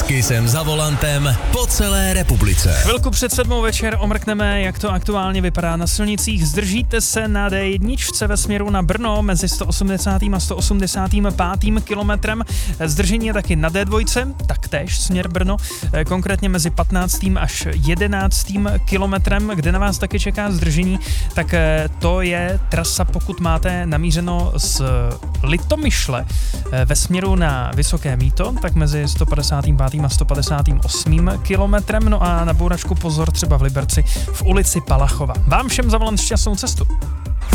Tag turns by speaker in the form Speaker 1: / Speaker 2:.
Speaker 1: S Kissem za volantem po celé republice.
Speaker 2: Chvilku před 7 večer omrkneme, jak to aktuálně vypadá na silnicích. Zdržíte se na D1 ve směru na Brno mezi 180. a 185. kilometrem. Zdržení je taky na D2, taktéž směr Brno, konkrétně mezi 15. až 11. kilometrem, kde na vás taky čeká zdržení, tak to je trasa, pokud máte namířeno z Litomyšle ve směru na Vysoké Mýto, tak mezi 155. a 158. kilometrem, no a na bouračku pozor třeba v Liberci v ulici Palachova. Vám všem za volant šťastnou cestu.